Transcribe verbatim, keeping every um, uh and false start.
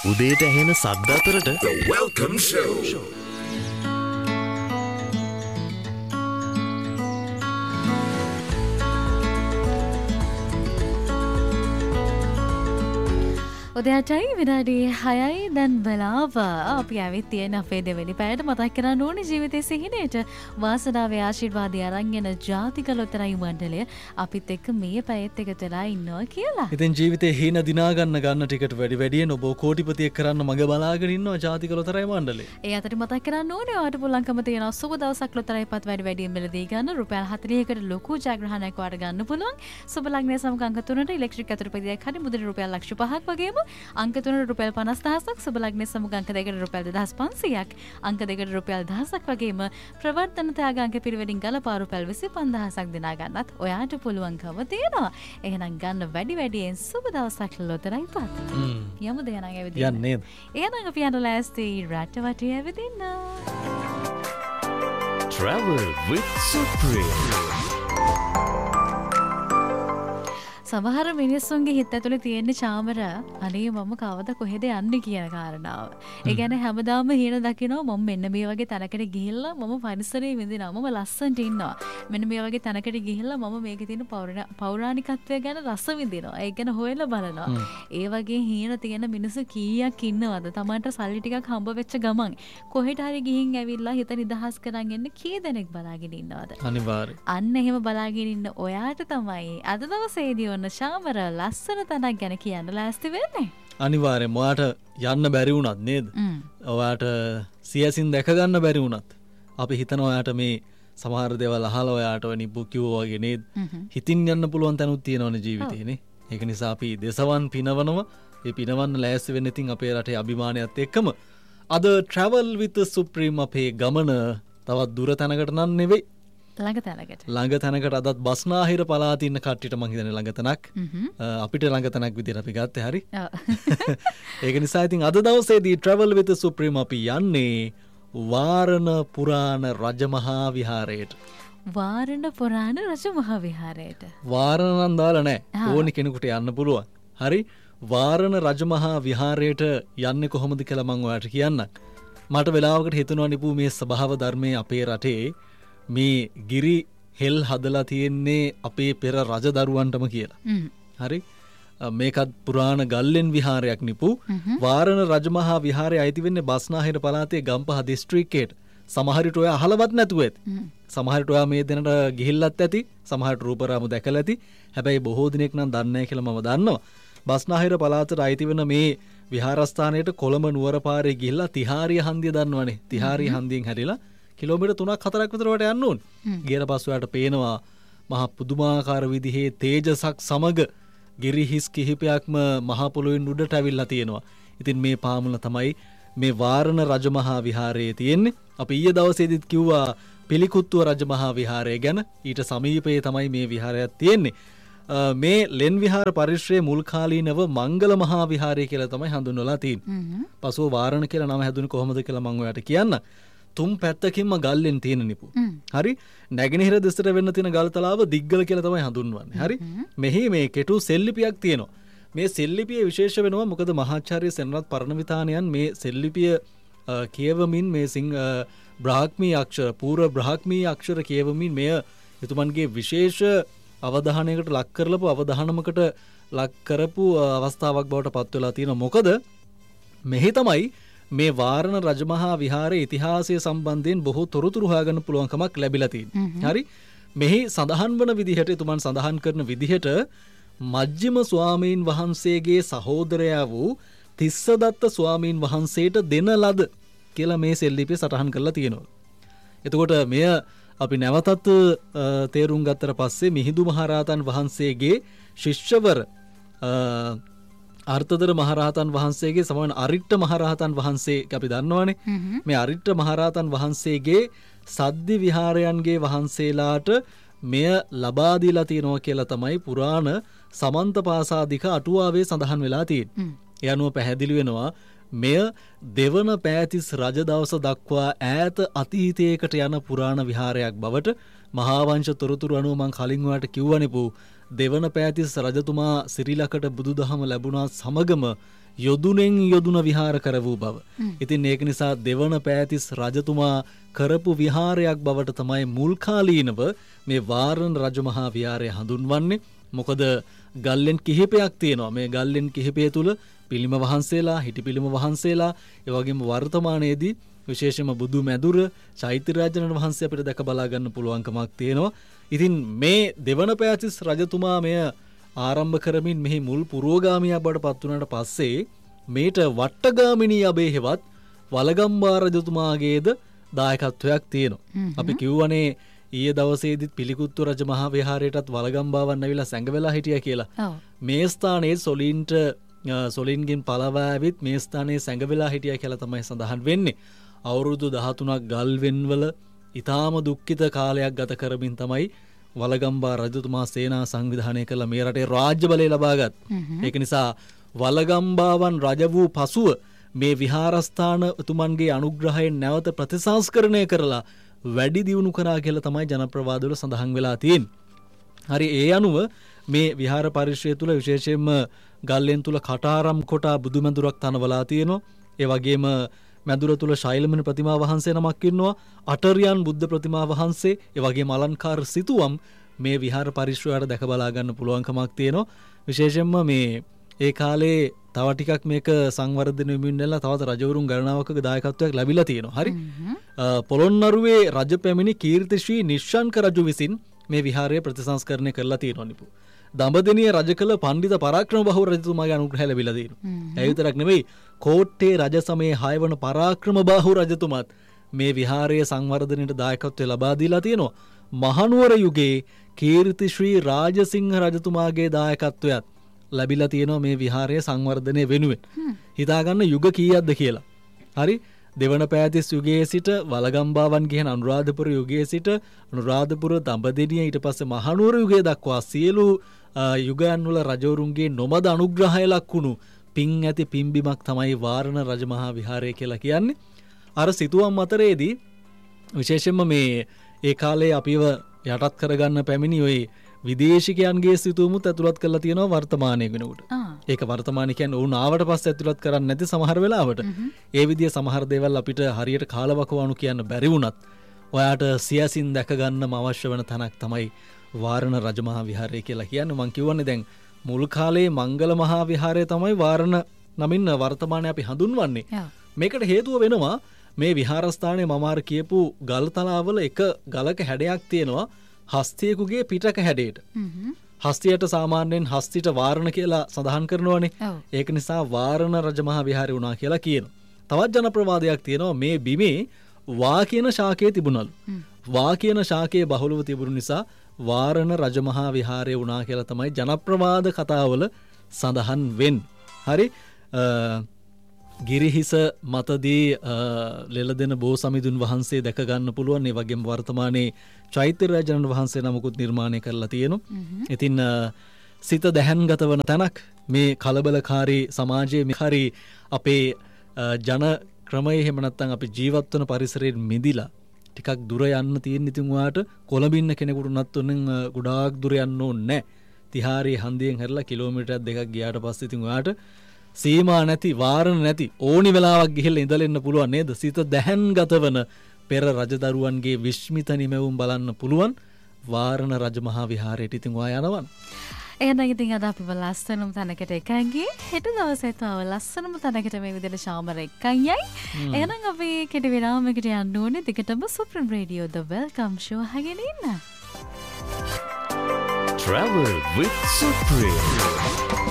උදේට ඇහෙන සද්ද අතරට The Welcome Show. උදයටයි විනාඩි හයයි දැන් වෙලාව අපි ඇවිත් තියෙන අපේ දෙවෙනි පැයට මතක් කරන්න ඕනේ ජීවිතයේ සිහිනයට වාසනාවේ ආශිර්වාදය අරන් එන ජාතික ලොතරැයි මණ්ඩලය අපිත් එක්ක මේ පැයත් එකතු වෙලා ඉන්නවා කියලා. ඉතින් ජීවිතේ හීන දිනා ගන්න ගන්න ටිකට වැඩි වැඩියෙන් ඔබ කෝටිපතියෙක් කරන්න මග බලාගෙන ඉන්නවා ජාතික ලොතරැයි මණ්ඩලය. ඒ අතර මතක් කරන්න ඕනේ ඔයාලට පුළුවන්කම තියෙනවා සුබ දවසක් ලොතරැයිපත් වැඩි වැඩියෙන් මිලදී ගන්න රුපියල් හතළිහකට ලොකු ජයග්‍රහණයක් වාට ගන්න පුළුවන්. සුබ ලග්නයේ සමග අංක තුනට ඉලෙක්ට්‍රික් අතුරුපදියක් හරි මුදල් රුපියල් ලක්ෂ පහක් වගේම අංක තුනට රුපියල් පනස් දහසක් සුබ ලග්නයේ සමග අංක දෙකකට රුපියල් දෙදහස් පන්සීයක් අංක දෙකකට රුපියල් දහසක් වගේම ප්‍රවර්තන ත්‍යාග අංක පිරිවෙලින් ගලපා රුපියල් විසි පන්දහසක් දිනා ගන්නත් ඔයාට පුළුවන්කම තියෙනවා. එහෙනම් ගන්න වැඩි වැඩියෙන් සුබ දවසක් ලොතරැයිපත්. යමුද එහෙනම් ඇවිදින්න. යන්නේ. එහෙනම් අපි යන ලෑස්ති රට වටේ ඇවිදින්න. Travel with Supreme. සමහර මිනිස්සුන්ගේ හිත ඇතුලේ තියෙන චාමර අනේ මම කවද කොහෙද යන්නේ කියන කාරණාව. ඒ කියන්නේ හැමදාම හීන දකිනවා මම මෙන්න මේ වගේ තැනකට ගිහිල්ලා මම පරිසරයේ විඳිනවා මම ලස්සනට ඉන්නවා. මෙන්න මේ වගේ තැනකට ගිහිල්ලා මම මේකේ තියෙන පෞරාණිකත්වය ගැන රස විඳිනවා. ඒක ගැන හොයලා බලනවා. ඒ වගේ හීන තියෙන මිනිස්සු කීයක් ඉන්නවද? Tamanට සල්ලි ටිකක් හම්බ වෙච්ච ගමන් කොහෙට හරි ගිහින් ඇවිල්ලා හිත නිදහස් කරන් එන්න කී දෙනෙක් බලාගෙන ඉන්නවද? අනිවාර්යයෙන්. අන්න එහෙම බලාගෙන ඉන්න ඔයාට තමයි අද දවසේදී ශාමර ලස්සන තැනක් ගැන කියන්න ලෑස්ති වෙන්නේ. අනිවාර්යෙන්ම ඔයාට යන්න බැරි වුණත් නේද? ඔයාට සියසින් දැක ගන්න බැරි වුණත් අපි හිතනවා ඔයාට මේ සමහර දේවල් අහලා ඔයාට ඔය නිබ්බු කිව්වා වගේ නේද? හිතින් යන්න පුළුවන් තැනුත් තියෙනවනේ ජීවිතේනේ. ඒක නිසා අපි දේශවන් පිනවනවා. ඒ පිනවන්න ලෑස්ති වෙන්න ඉතින් අපේ රටේ අභිමානයත් එක්කම අද Travel with Supreme අපේ ගමන තවත් දුර තැනකට නම් නෙවෙයි. ළඟ තැනකට. ළඟ තැනකට අදත් බස්නාහිර පළාතේ ඉන්න කට්ටියට මං හිතන්නේ ළඟ තැනක්. අපිට ළඟ තැනක් විදිහට අපි ගත්තේ හරි. ඒක නිසා ඉතින් අද දවසේදී Travel with Supreme අපි යන්නේ වාරණ පුරාණ රජමහා විහාරයට. වාරණ පුරාණ රජමහා විහාරයට. වාරණ නම් දාලා නැහැ. ඕනි කෙනෙකුට යන්න පුළුවන්. හරි. වාරණ රජමහා විහාරයට යන්නේ කොහොමද කියලා මම ඔයාලට කියන්නම්. මට වෙලාවකට හිතෙනවා නිපු මේ ස්වභාව ධර්මයේ අපේ රටේ මේ ගිරි හෙල් හදලා තියෙන්නේ අපේ පෙර රජදරුවන්ටම කියලා. හරි. මේකත් පුරාණ ගල්ලෙන් විහාරයක් නිපු. වාරණ රජමහා විහාරය අයිති වෙන්නේ බස්නාහිර පළාතේ ගම්පහ දිස්ත්‍රික්කයට. සමහරට ඔයා අහලවත් නැතුව ඇති. සමහරට ඔයා මේ දෙනට ගිහිල්ලත් ඇති. සමහරට රූපරාමු දැකලා ඇති. හැබැයි බොහෝ දිනෙක නම් දන්නේ නැහැ කියලා මම දන්නවා. බස්නාහිර පළාතට අයිති වෙන මේ විහාරස්ථානයට කොළඹ නුවර පාරේ ගිහිල්ලා තිහාරිය හන්දිය දන්නවනේ. තිහාරිය හන්දියෙන් හැරිලා කිලෝමීටර් තුනක් හතරක් විතර වට යන්න ඕන. ගියලා පස්සේ ඔයාලට පේනවා මහා පුදුමාකාර විදිහේ තේජසක් සමග ගිරිහිස් කිහිපයක්ම මහා පොළොවෙන් උඩට ඇවිල්ලා තියෙනවා. ඉතින් මේ පාමුල තමයි මේ වාරණ රජමහා විහාරයේ තියෙන්නේ. අපි ඊයේ දවසේදීත් කිව්වා පිළිකුත්තුව රජමහා විහාරය ගැන. ඊට සමීපයේ තමයි මේ විහාරයක් තියෙන්නේ. මේ ලෙන් විහාර පරිශ්‍රයේ මුල් කාලීනව මංගල මහා විහාරය කියලා තමයි හඳුන්වලා තියෙන්නේ. පසුව වාරණ කියලා නම හැදුනේ කොහොමද කියලා මම ඔයාලට කියන්නම්. තුන් පැත්තකින්ම ගල්ලෙන් තියෙන නිපු. හරි. නැගෙනහිර දෙසට වෙන්න තියෙන ගල් තලාව දිග්ගල කියලා තමයි හඳුන්වන්නේ. හරි. මෙහි මේ කෙටු සෙල්ලිපියක් තියෙනවා. මේ සෙල්ලිපිය විශේෂ වෙනවා මොකද මහාචාර්ය සෙනරත් පරණවිතානයන් මේ සෙල්ලිපිය කියවමින් මේ සිං බ්‍රාහ්මී අක්ෂර පූර්ව බ්‍රාහ්මී අක්ෂර කියවමින් මෙය එතුමන්ගේ විශේෂ අවධානයකට ලක් කරලපු අවධානමකට ලක් කරපු අවස්ථාවක් බවට පත් වෙලා තියෙනවා. මොකද මෙහි තමයි මේ වාරණ රජමහා විහාරයේ ඉතිහාසය සම්බන්ධයෙන් බොහෝ තොරතුරු හොයාගන්න පුළුවන්කමක් ලැබිලා තියෙනවා. හරි. මෙහි සඳහන් වන විදිහට එතුමන් සඳහන් කරන විදිහට මජ්ක්‍ධිම ස්වාමීන් වහන්සේගේ සහෝදරයා වූ තිස්සදත්ත ස්වාමීන් වහන්සේට දෙන ලද කියලා මේ සෙල්ලිපිය සටහන් කරලා තියෙනවා. එතකොට මෙය අපි නැවතත් තේරුම් ගත්තට පස්සේ මිහිඳු මහරහතන් වහන්සේගේ ශිෂ්‍යවර අර්ථදර මහරහතන් වහන්සේගේ සමාන අරිට්ඨ මහරහතන් වහන්සේ අපි දන්නවනේ. මේ අරිට්ඨ මහරහතන් වහන්සේගේ සද්දි විහාරයන්ගේ වහන්සේලාට මෙය ලබා දීලා තියෙනවා කියලා තමයි පුරාණ සමන්තපාසාදික අටුවාවේ සඳහන් වෙලා තියෙන්නේ. ඒ අනුව පැහැදිලි වෙනවා මෙය දෙවන පෑතිස් රජ දවස දක්වා ඈත අතීතයකට යන පුරාණ විහාරයක් බවට මහා වංශ තොරතුරු අනුව මම කලින් ඔයාලට කිව්වනේ පො දෙවන පෑතිස් රජතුමා සිරිලකට බුදුදහම ලැබුණා සමගම යොදුනෙන් යොදුන විහාර කර වූ බව. ඉතින් ඒක නිසා දෙවන පෑතිස් රජතුමා කරපු විහාරයක් බවට තමයි මුල් කාලීනව මේ වාරණ රජමහා විහාරය හඳුන්වන්නේ. මොකද ගල්ලෙන් කිහිපයක් තියෙනවා. මේ ගල්ලෙන් කිහිපය තුල පිළිම වහන්සේලා, හිටි පිළිම වහන්සේලා, ඒ වගේම වර්තමානයේදී විශේෂයෙන්ම බුදු මැදුර, චෛත්‍ය රාජනන් වහන්සේ අපිට දැක බලා ගන්න පුළුවන්කමක් තියෙනවා. ඉතින් මේ දෙවන පෑතිස් රජතුමා මෙය ආරම්භ කරමින් මෙහි මුල් පුරෝගාමියා බවට පත් වුණාට පස්සේ මේට වට්ටගාමිනී අබේහෙවත් වලගම්බා රජතුමාගේද දායකත්වයක් තියෙනවා. අපි කිව්වනේ ඊයේ දවසේදීත් පිළිකුත්තු රජ මහා විහාරයටත් වලගම්බාවන් ඇවිල්ලා සැඟ වෙලා හිටියා කියලා. මේ ස්ථානයේ සොලින්ට සොලින්ගෙන් පළවා ඇවිත් මේ ස්ථානයේ සැඟ වෙලා හිටියා කියලා තමයි සඳහන් වෙන්නේ. අවුරුදු දහතුනක් ගල් වෙන්වල ඊටාම දුක්ඛිත කාලයක් ගත කරමින් තමයි වලගම්බා රජතුමා සේනා සංවිධානය කළ මේ රටේ රාජ්‍ය බලය ලබාගත්. ඒක නිසා වලගම්බාවන් රජ වූ පසුව මේ විහාරස්ථාන උතුමන්ගේ අනුග්‍රහයෙන් නැවත ප්‍රතිසංස්කරණය කරලා වැඩි දියුණු කරා කියලා තමයි ජනප්‍රවාදවල සඳහන් වෙලා තියෙන්නේ. හරි ඒ අනුව මේ විහාර පරිශ්‍රය තුල විශේෂයෙන්ම ගල්ලෙන් තුල කටාරම් කොටා බුදුමැදුරක් තනවලා තියෙනවා. ඒ වගේම මැදුර තුල ශෛලමන ප්‍රතිමා වහන්සේ නමක් ඉන්නවා. අටරියන් බුද්ධ ප්‍රතිමා වහන්සේ, ඒ වගේම අලංකාර සිතුවම් මේ විහාර පරිශ්‍රයට දැක බලා ගන්න පුළුවන්කමක් තියෙනවා. විශේෂයෙන්ම මේ ඒ කාලේ තව ටිකක් මේක සංවර්ධනය වෙමින් ඉන්නලා තවත් රජවරුන් ගණනාවක දායකත්වයක් ලැබිලා තියෙනවා. හරි. පොළොන්නරුවේ රජ පැමිණි කීර්තිශ්‍රී නිශ්ශංක රජු විසින් මේ විහාරය ප්‍රතිසංස්කරණය කරලා තියෙනවා නිපු. දඹදෙණිය රජ කළ පණ්ඩිත පරාක්‍රම බහු රජතුමාගේ අනුග්‍රහය ලැබිලා තියෙනවා. ඒ විතරක් නෙවෙයි කෝට්ටේ රජ සමයේ හයවන පරාක්‍රම බහු රජතුමාත් මේ විහාරයේ සංවර්ධනයට දායකත්වය ලබා දීලා තියෙනවා. මහනුවර යුගයේ කීර්තිශ්‍රී රාජසිංහ රජතුමාගේ දායකත්වයත් ලැබිලා තියෙනවා මේ විහාරයේ සංවර්ධනය වෙනුවෙන්. හිතා ගන්න යුග කීයක්ද කියලා. හරි. දෙවන පෑතිස් යුගයේ සිට වලගම්බාවන් කියන අනුරාධපුර යුගයේ සිට අනුරාධපුර දඹදෙණිය ඊට පස්සේ මහනුවර යුගය දක්වා සියලු යුගයන් වල රජවරුන්ගේ නොමද අනුග්‍රහය ලක්ුණු පිං ඇති පිම්බිමක් තමයි වාරණ රජමහා විහාරය කියලා කියන්නේ. අර සිතුවම් අතරේදී විශේෂයෙන්ම මේ ඒ කාලේ අපිව යටත් කරගන්න පැමිණි ඔය විදේශිකයන්ගේ සිතුවමුත් ඇතුළත් කරලා තියෙනවා වර්තමානයේ වෙනකොට. ඒක වර්තමාන කියන්නේ උන් ආවට පස්සේ ඇතුළත් කරන්නේ නැති සමහර වෙලාවට. ඒ විදිය සමහර දේවල් අපිට හරියට කාලවකවානු කියන්න බැරි වුණත් ඔයාට සියසින් දැක ගන්නම අවශ්‍ය වෙන තැනක් තමයි වාරණ රජමහා විහාරය කියලා කියන්නේ. මම කියවන්නේ දැන් මුල් කාලේ මංගල මහා විහාරය තමයි වාරණ නමින් වර්තමානයේ අපි හඳුන්වන්නේ. මේකට හේතුව වෙනවා මේ විහාරස්ථානයේ මම අර කියපු ගල්තලාවල එක ගලක හැඩයක් තියෙනවා හස්තියෙකුගේ පිටක හැඩයට. හස්තියට සාමාන්‍යයෙන් හස්තිට වාරණ කියලා සඳහන් කරනවානේ. ඒක නිසා වාරණ රජමහා විහාරය වුණා කියලා කියනවා. තවත් ජනප්‍රවාදයක් තියෙනවා මේ බිමේ වා කියන ශාකයේ තිබුණලු. වා කියන ශාකයේ බහුලව තිබුණු නිසා වාරණ රජමහා විහාරය වුණා කියලා තමයි ජනප්‍රවාද කතාවල සඳහන් වෙන්නේ. හරි. ගිරිහිස මතදී ලෙලදෙන බෝ සමිඳුන් වහන්සේ දැක ගන්න පුළුවන්. ඒ වගේම වර්තමානයේ චෛත්‍ය රාජනන් වහන්සේ නමකුත් නිර්මාණය කරලා තියෙනවා. ඉතින් සිත දැහැන්ගත වන තැනක් මේ කලබලකාරී සමාජයේ හරි අපේ ජන ක්‍රමයේ එහෙම නැත්නම් අපි ජීවත් වන පරිසරයෙන් මිදිලා ටිකක් දුර යන්න තියෙන. ඉතින් ඔයාට කොළඹින්න කෙනෙකුට උනත් උනෙන් ගොඩාක් දුර යන්න ඕනේ නැහැ. තිහාරයේ හන්දියෙන් හැරලා කිලෝමීටර් දෙකක් ගියාට පස්සේ ඉතින් ඔයාට සීමා නැති වාරණ නැති ඕනි වෙලාවක් ගිහිල්ලා ඉඳලා ඉන්න පුළුවන් නේද? සිත දැහැන්ගත වන පෙර රජදරුවන්ගේ විශ්මිත නිමැවුම් බලන්න පුළුවන් වාරණ රජමහා විහාරයට. ඉතින් ඔයා යනවා. එහෙනම් ඉතින් අද අපි ලස්සනම තැනකට එකන් ගියේ. හෙට දවසේ තව ලස්සනම තැනකට මේ විදිහට ශාමර එකන් යයි. එහෙනම් අපි කෙටි විරාමයකට යන්න ඕනේ. දිගටම සුප්‍රීම රේඩියෝ ද වෙල්කම් ෂෝ අහගෙන ඉන්න. Travel with Supreme.